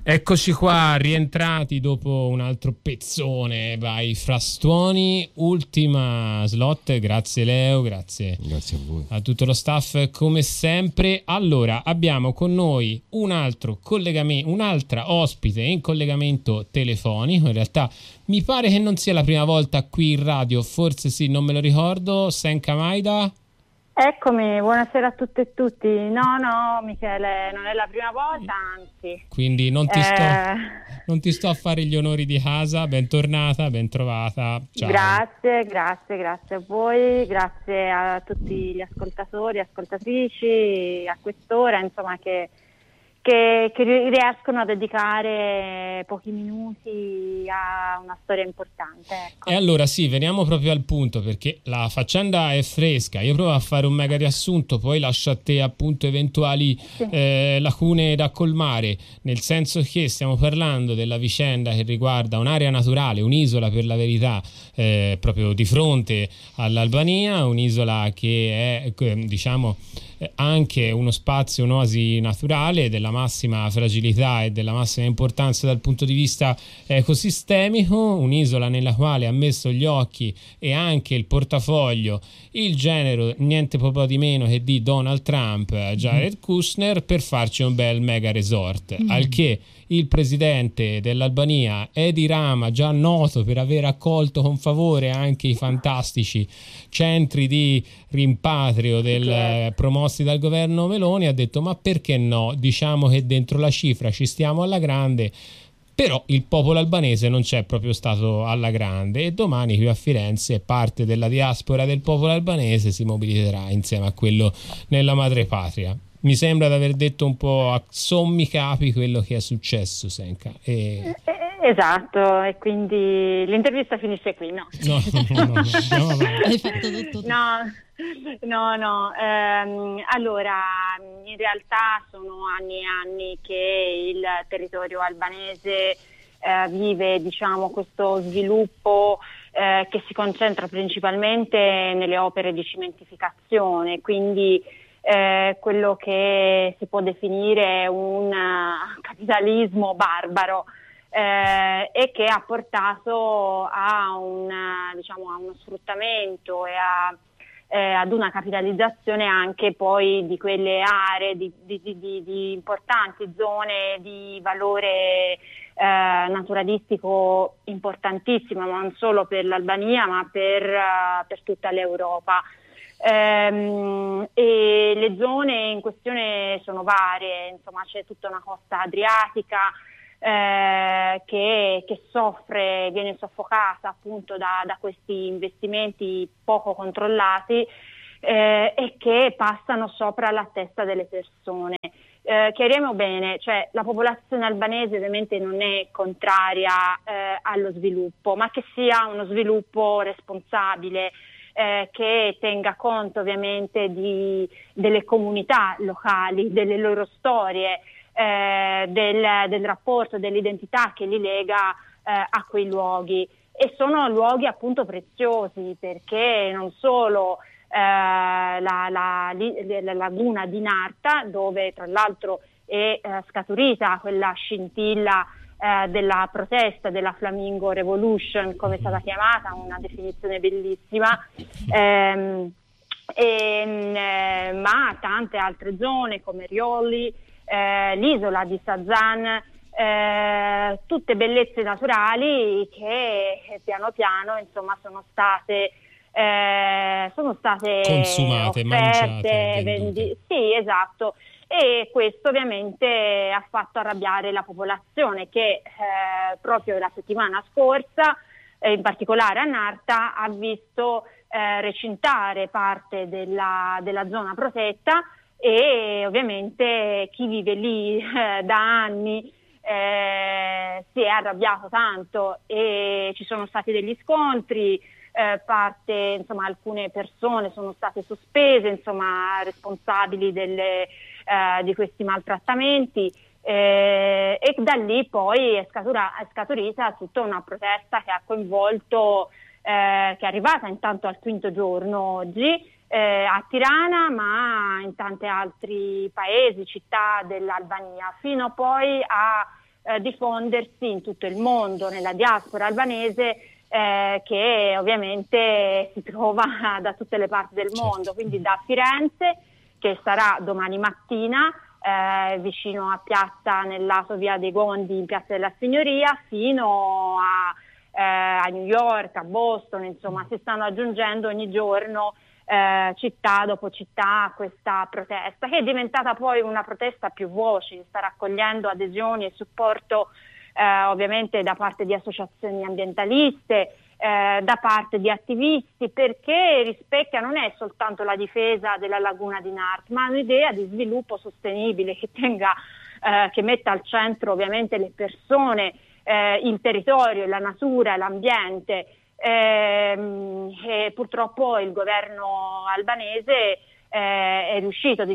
Eccoci qua, rientrati dopo un altro pezzone by Frastoni, ultima slot, grazie Leo, grazie a voi, a tutto lo staff come sempre. Allora, abbiamo con noi un altro collegamento, un'altra ospite in collegamento telefonico, in realtà mi pare che non sia la prima volta qui in radio, forse sì, non me lo ricordo. Senka Maida. Eccomi, buonasera a tutte e tutti. No, Michele, non è la prima volta, anzi. Quindi non ti sto a fare gli onori di casa, bentornata, bentrovata. Ciao. Grazie a voi, grazie a tutti gli ascoltatori, ascoltatrici, a quest'ora, insomma, che riescono a dedicare pochi minuti a una storia importante. Ecco. E allora sì, veniamo proprio al punto, perché la faccenda è fresca. Io provo a fare un mega riassunto, poi lascio a te appunto eventuali lacune da colmare, nel senso che stiamo parlando della vicenda che riguarda un'area naturale, un'isola per la verità, proprio di fronte all'Albania, un'isola che è diciamo anche uno spazio, un'oasi naturale della massima fragilità e della massima importanza dal punto di vista ecosistemico, un'isola nella quale ha messo gli occhi e anche il portafoglio il genero niente po' di meno che di Donald Trump, Jared Kushner, per farci un bel mega resort, al che il presidente dell'Albania, Edi Rama, già noto per aver accolto con favore anche i fantastici centri di rimpatrio promossi dal governo Meloni, ha detto ma perché no, diciamo che dentro la cifra ci stiamo alla grande. Però il popolo albanese non c'è proprio stato alla grande e domani qui a Firenze parte della diaspora del popolo albanese si mobiliterà insieme a quello nella madrepatria. Mi sembra di aver detto un po' a sommi capi quello che è successo, Senka. Esatto, e quindi l'intervista finisce qui, no? No. Hai fatto tutto. No. Allora, in realtà sono anni e anni che il territorio albanese vive, diciamo, questo sviluppo che si concentra principalmente nelle opere di cementificazione, quindi quello che si può definire un capitalismo barbaro e che ha portato a uno sfruttamento e ad una capitalizzazione anche poi di quelle aree di importanti zone di valore naturalistico importantissimo, ma non solo per l'Albania ma per tutta l'Europa. E le zone in questione sono varie, insomma c'è tutta una costa adriatica che soffre, viene soffocata appunto da questi investimenti poco controllati e che passano sopra la testa delle persone. Chiariamo bene, cioè la popolazione albanese ovviamente non è contraria allo sviluppo, ma che sia uno sviluppo responsabile, che tenga conto ovviamente delle comunità locali, delle loro storie, del rapporto, dell'identità che li lega a quei luoghi. E sono luoghi appunto preziosi perché non solo la laguna di Narta, dove tra l'altro è scaturita quella scintilla della protesta della Flamingo Revolution, come è stata chiamata, una definizione bellissima, ma tante altre zone come Rioli, l'isola di Sazan, tutte bellezze naturali che piano piano insomma sono state consumate, offerte, mangiate, sì, esatto. E questo ovviamente ha fatto arrabbiare la popolazione che proprio la settimana scorsa, in particolare a Narta, ha visto recintare parte della zona protetta e ovviamente chi vive lì da anni si è arrabbiato tanto e ci sono stati degli scontri, insomma alcune persone sono state sospese, insomma responsabili di questi maltrattamenti e da lì poi è scaturita tutta una protesta che ha coinvolto, che è arrivata intanto al quinto giorno oggi a Tirana, ma in tanti altri paesi, città dell'Albania, fino poi a diffondersi in tutto il mondo, nella diaspora albanese, che ovviamente si trova da tutte le parti del mondo, quindi da Firenze, che sarà domani mattina vicino a piazza nel lato Via dei Gondi, in Piazza della Signoria, fino a New York, a Boston, insomma si stanno aggiungendo ogni giorno città dopo città a questa protesta, che è diventata poi una protesta a più voci, sta raccogliendo adesioni e supporto ovviamente da parte di associazioni ambientaliste, da parte di attivisti, perché rispecchia non è soltanto la difesa della laguna di Nart, ma un'idea di sviluppo sostenibile che metta al centro ovviamente le persone, il territorio, la natura, l'ambiente. E purtroppo il governo albanese è riuscito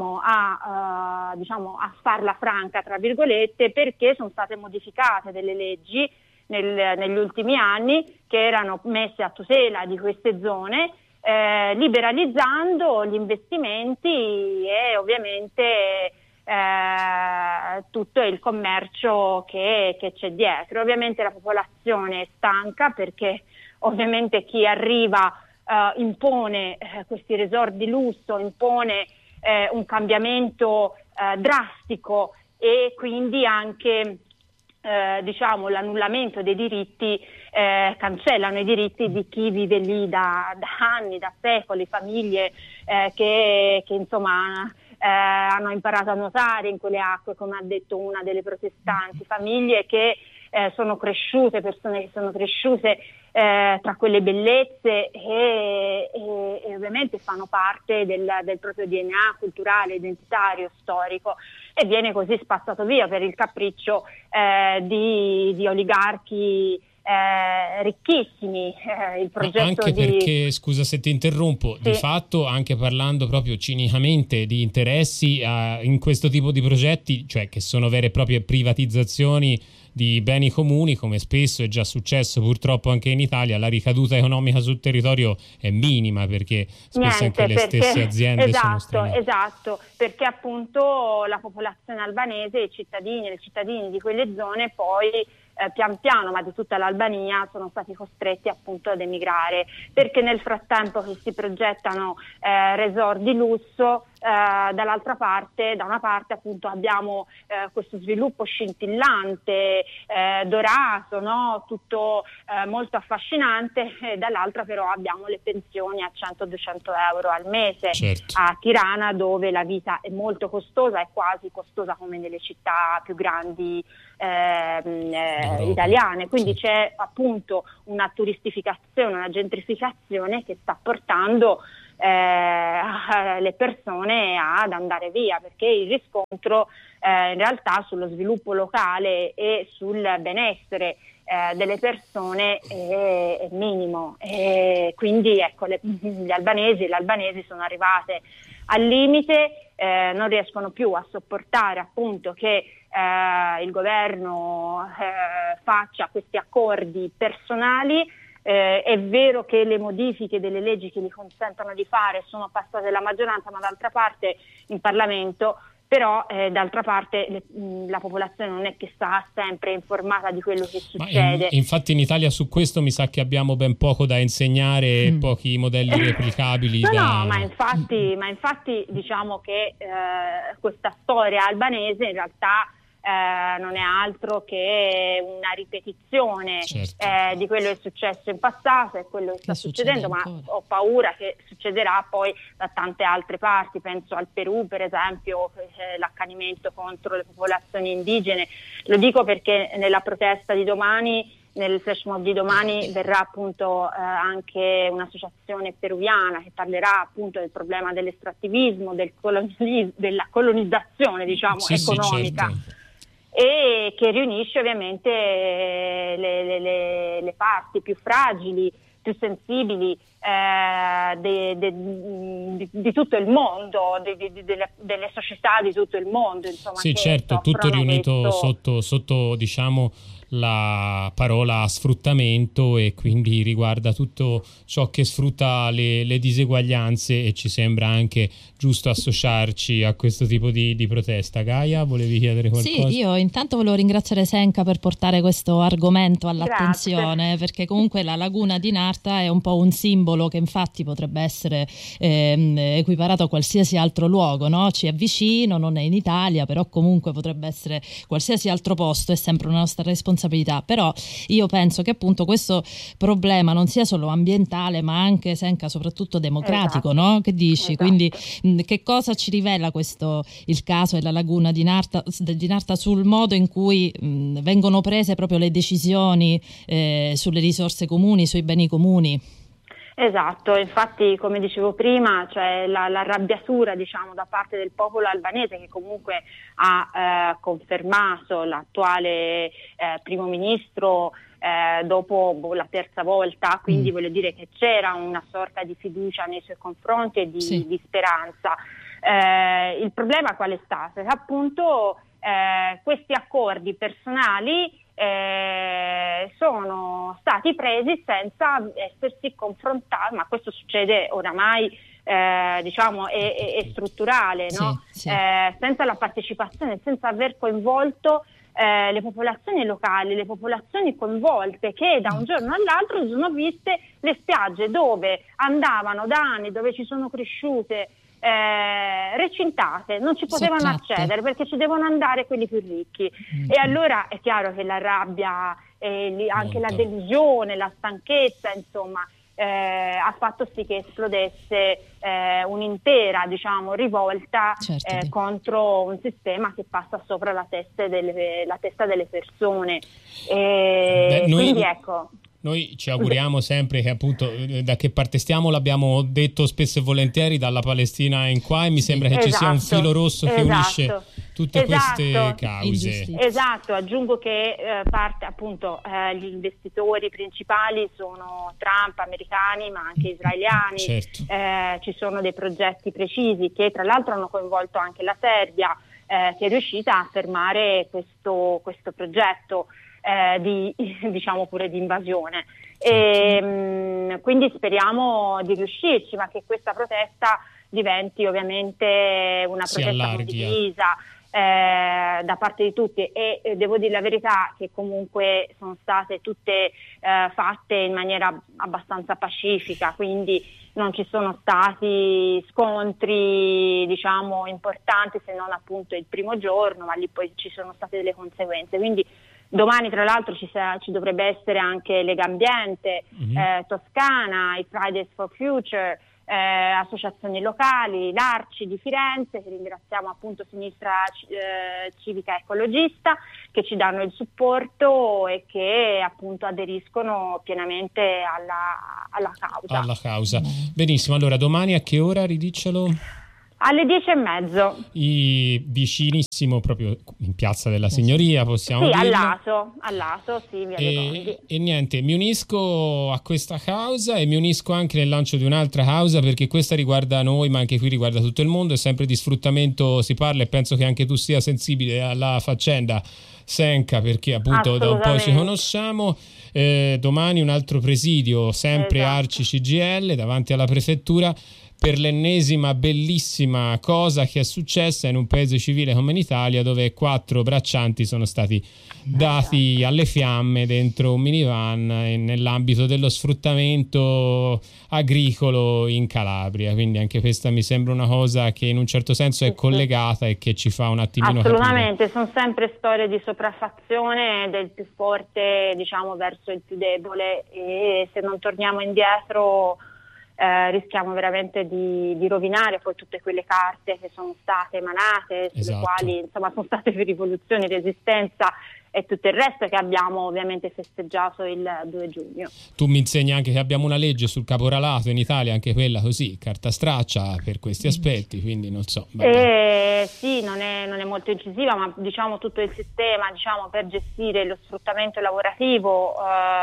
a farla franca, tra virgolette, perché sono state modificate delle leggi negli ultimi anni che erano messe a tutela di queste zone, liberalizzando gli investimenti e ovviamente tutto il commercio che c'è dietro. Ovviamente la popolazione è stanca, perché ovviamente chi arriva impone questi resort di lusso, impone un cambiamento drastico, e quindi anche l'annullamento dei diritti, cancellano i diritti di chi vive lì da anni, da secoli, famiglie che insomma hanno imparato a nuotare in quelle acque, come ha detto una delle protestanti, famiglie che sono cresciute, persone che sono cresciute tra quelle bellezze e ovviamente fanno parte del proprio DNA culturale, identitario, storico, e viene così spazzato via per il capriccio di oligarchi ricchissimi. Il progetto anche perché, scusa se ti interrompo, sì, di fatto, anche parlando proprio cinicamente di interessi in questo tipo di progetti, cioè che sono vere e proprie privatizzazioni di beni comuni, come spesso è già successo purtroppo anche in Italia, la ricaduta economica sul territorio è minima, perché spesso anche le stesse aziende sono straniere. Esatto, perché appunto la popolazione albanese, i cittadini e le cittadine di quelle zone poi pian piano, ma di tutta l'Albania, sono stati costretti appunto ad emigrare, perché nel frattempo che si progettano resort di lusso, da una parte appunto abbiamo questo sviluppo scintillante, dorato, no? Tutto molto affascinante, e dall'altra però abbiamo le pensioni a 100-200 euro al mese, certo, a Tirana, dove la vita è molto costosa, è quasi costosa come nelle città più grandi italiane, quindi sì, c'è appunto una turistificazione, una gentrificazione che sta portando le persone ad andare via, perché il riscontro in realtà sullo sviluppo locale e sul benessere delle persone è minimo, e quindi ecco le albanesi sono arrivate al limite, non riescono più a sopportare appunto che il governo faccia questi accordi personali. È vero che le modifiche delle leggi che gli consentono di fare sono passate la maggioranza, ma d'altra parte in Parlamento, però d'altra parte la popolazione non è che sta sempre informata di quello che succede. Infatti in Italia su questo mi sa che abbiamo ben poco da insegnare e pochi modelli replicabili. No, ma infatti diciamo che questa storia albanese in realtà non è altro che una ripetizione, certo, di quello che è successo in passato e quello che sta succedendo, ma ho paura che succederà poi da tante altre parti. Penso al Perù, per esempio, l'accanimento contro le popolazioni indigene. Lo dico perché nella protesta di domani, nel flash mob di domani, verrà appunto anche un'associazione peruviana che parlerà appunto del problema dell'estrattivismo, della colonizzazione, diciamo, economica. Sì, certo. E che riunisce ovviamente le parti più fragili, più sensibili di tutto il mondo, delle società di tutto il mondo, insomma. Sì, che certo, tutto riunito sotto diciamo la parola sfruttamento, e quindi riguarda tutto ciò che sfrutta le diseguaglianze, e ci sembra anche giusto associarci a questo tipo di protesta. Gaia, volevi chiedere qualcosa? Sì, io intanto volevo ringraziare Senka per portare questo argomento all'attenzione. Grazie. Perché comunque la laguna di Narta è un po' un simbolo che infatti potrebbe essere equiparato a qualsiasi altro luogo, no? Ci è vicino, non è in Italia, però comunque potrebbe essere qualsiasi altro posto, è sempre una nostra responsabilità. Però io penso che appunto questo problema non sia solo ambientale, ma anche, Senka, soprattutto democratico, no? Che dici? Esatto. Quindi che cosa ci rivela il caso della laguna di Narta sul modo in cui vengono prese proprio le decisioni sulle risorse comuni, sui beni comuni? Esatto, infatti come dicevo prima, cioè l'arrabbiatura, diciamo, da parte del popolo albanese, che comunque ha confermato l'attuale primo ministro dopo la terza volta, quindi voglio dire che c'era una sorta di fiducia nei suoi confronti e di speranza. Il problema qual è stato? Che appunto questi accordi personali sono stati presi senza essersi confrontati, ma questo succede oramai, diciamo, è strutturale, no? Sì. Senza la partecipazione, senza aver coinvolto le popolazioni locali, le popolazioni coinvolte, che da un giorno all'altro si sono viste le spiagge dove andavano da anni, dove ci sono cresciute, recintate, non ci potevano accedere perché ci devono andare quelli più ricchi. E allora è chiaro che la rabbia, anche la delusione, la stanchezza, insomma, ha fatto sì che esplodesse un'intera, diciamo, rivolta contro un sistema che passa sopra la testa delle persone. Quindi ecco. Noi ci auguriamo sempre che, appunto, da che parte stiamo, l'abbiamo detto spesso e volentieri, dalla Palestina in qua, e mi sembra che ci sia un filo rosso che unisce tutte queste cause. Esatto, aggiungo che parte appunto gli investitori principali sono Trump, americani, ma anche israeliani. Certo. Ci sono dei progetti precisi che tra l'altro hanno coinvolto anche la Serbia, che è riuscita a fermare questo progetto diciamo pure di invasione. Quindi speriamo di riuscirci, ma che questa protesta diventi ovviamente una protesta condivisa da parte di tutti, e devo dire la verità che comunque sono state tutte fatte in maniera abbastanza pacifica, quindi non ci sono stati scontri, diciamo, importanti, se non appunto il primo giorno, ma lì poi ci sono state delle conseguenze. Quindi domani tra l'altro ci dovrebbe essere anche Legambiente, Toscana, i Fridays for Future, associazioni locali, l'Arci di Firenze, che ringraziamo, appunto Sinistra Civica Ecologista, che ci danno il supporto e che appunto aderiscono pienamente alla causa. Benissimo, allora domani a che ora, ridicelo? Alle 10:30. Vicinissimo, proprio in Piazza della Signoria, possiamo dirlo? Al lato, sì, via dei Conti. E niente, mi unisco a questa causa e mi unisco anche nel lancio di un'altra causa, perché questa riguarda noi, ma anche qui riguarda tutto il mondo, e sempre di sfruttamento si parla, e penso che anche tu sia sensibile alla faccenda, Senka, perché appunto da un po' ci conosciamo. Domani un altro presidio, sempre Arci CGIL, davanti alla prefettura, per l'ennesima bellissima cosa che è successa in un paese civile come l'Italia, dove 4 braccianti sono stati dati alle fiamme dentro un minivan nell'ambito dello sfruttamento agricolo in Calabria. Quindi anche questa mi sembra una cosa che in un certo senso è collegata e che ci fa un attimino assolutamente capire. Sono sempre storie di sopraffazione del più forte, diciamo, verso il più debole, e se non torniamo indietro rischiamo veramente di rovinare poi tutte quelle carte che sono state emanate, sulle quali insomma sono state per rivoluzione, resistenza e tutto il resto che abbiamo ovviamente festeggiato il 2 giugno. Tu mi insegni anche che abbiamo una legge sul caporalato in Italia, anche quella così, carta straccia per questi aspetti, quindi non so. Sì, non è molto incisiva, ma diciamo tutto il sistema, diciamo, per gestire lo sfruttamento lavorativo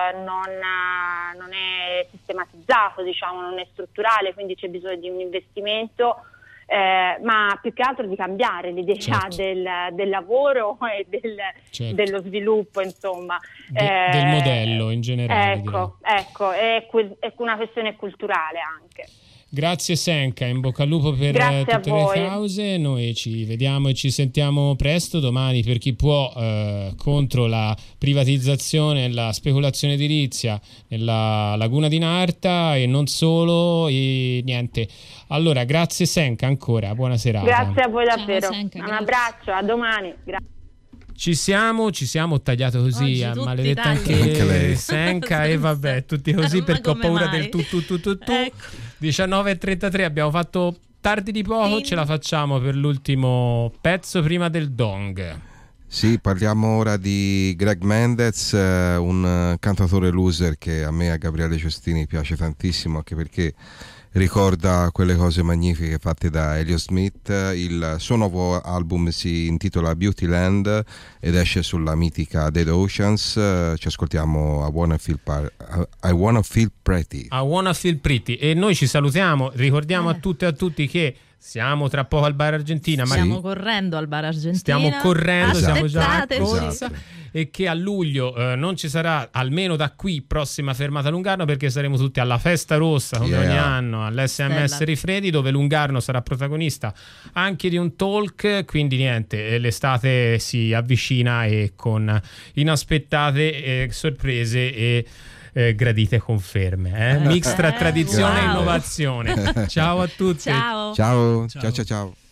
non è sistematizzato, diciamo, non è strutturale, quindi c'è bisogno di un investimento, ma più che altro di cambiare l'idea del lavoro e dello sviluppo, insomma. Del modello in generale. Ecco, è una questione culturale anche. Grazie Senka, in bocca al lupo per tutte le cause. Noi ci vediamo e ci sentiamo presto domani, per chi può, contro la privatizzazione e la speculazione edilizia nella laguna di Narta e non solo, e niente. Allora, grazie Senka ancora, buona serata. Grazie a voi davvero. Ciao, Senka, un abbraccio, a domani. Ci siamo tagliato così, maledetta anche lei. Senka, e vabbè, tutti così perché ho paura del tu. Ecco. 19:33, abbiamo fatto tardi di poco, ce la facciamo per l'ultimo pezzo prima del Dong. Sì, parliamo ora di Greg Mendez, un cantautore loser che a me e a Gabriele Ciostini piace tantissimo, anche perché ricorda quelle cose magnifiche fatte da Elliott Smith. Il suo nuovo album si intitola Beauty Land ed esce sulla mitica Dead Oceans. Ci ascoltiamo I Wanna Feel Pretty. I Wanna Feel Pretty. E noi ci salutiamo, ricordiamo a tutte e a tutti che siamo tra poco al Bar Argentina. Stiamo correndo al Bar Argentina. Stiamo correndo, siamo già a corsa. Esatto. E che a luglio non ci sarà, almeno da qui, prossima fermata Lungarno, perché saremo tutti alla Festa Rossa come ogni anno all'SMS Rifredi, dove Lungarno sarà protagonista anche di un talk. Quindi niente, l'estate si avvicina e con inaspettate sorprese e gradite conferme, mix tra tradizione e innovazione. Ciao a tutti. Ciao. Ciao.